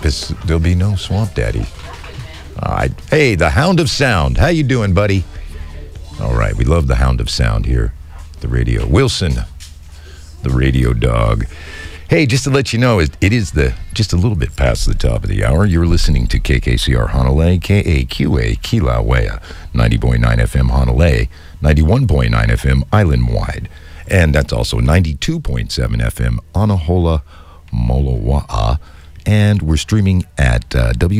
because there'll be no Swamp Daddy. All right. Hey, the Hound of Sound. How you doing, buddy? All right. We love the Hound of Sound here at the radio. Wilson, the radio dog. Hey, just to let you know, it is just a little bit past the top of the hour. You're listening to KKCR Honolulu, KAQA Kilauea, 90.9 FM Honolulu, 91.9 FM island-wide. And that's also 92.7 FM Anahola, Molowa'a. And we're streaming at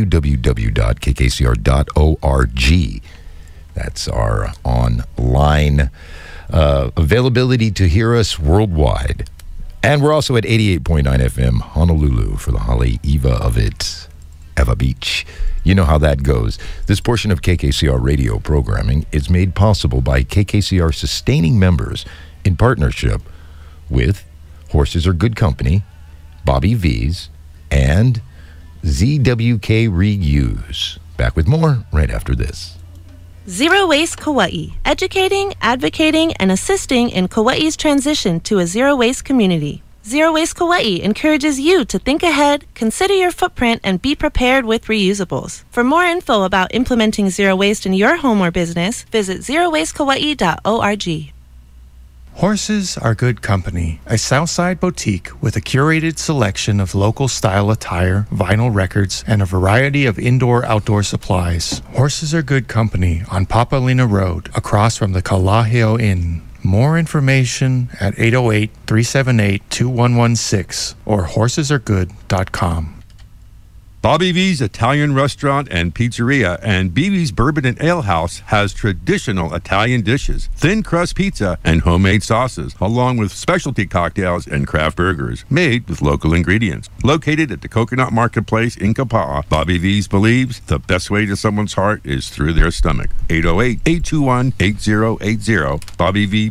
www.kkcr.org. That's our online availability to hear us worldwide. And we're also at 88.9 FM Honolulu for the Haleiwa of it, Ewa Beach. You know how that goes. This portion of KKCR radio programming is made possible by KKCR sustaining members in partnership with Horses Are Good Company, Bobby V's, and ZWK Reuse. Back with more right after this. Zero Waste Kauai, educating, advocating, and assisting in Kauai's transition to a zero-waste community. Zero Waste Kauai encourages you to think ahead, consider your footprint, and be prepared with reusables. For more info about implementing zero waste in your home or business, visit zerowastekauai.org. Horses Are Good Company, a Southside boutique with a curated selection of local style attire, vinyl records, and a variety of indoor-outdoor supplies. Horses Are Good Company on Papalina Road, across from the Kalaheo Inn. More information at 808-378-2116 or horsesaregood.com. Bobby V's Italian Restaurant and Pizzeria and BB's Bourbon and Ale House has traditional Italian dishes, thin crust pizza, and homemade sauces, along with specialty cocktails and craft burgers made with local ingredients. Located at the Coconut Marketplace in Kapa'a, Bobby V's believes the best way to someone's heart is through their stomach. 808-821-8080. Bobby V